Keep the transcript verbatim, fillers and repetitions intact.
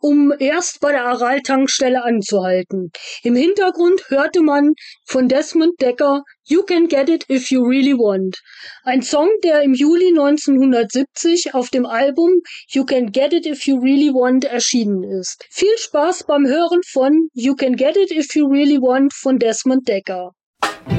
um erst bei der Aral-Tankstelle anzuhalten. Im Hintergrund hörte man von Desmond Dekker You Can Get It If You Really Want. Ein Song, der im Juli neunzehnhundertsiebzig auf dem Album You Can Get It If You Really Want erschienen ist. Viel Spaß beim Hören von You Can Get It If You Really Want von Desmond Dekker.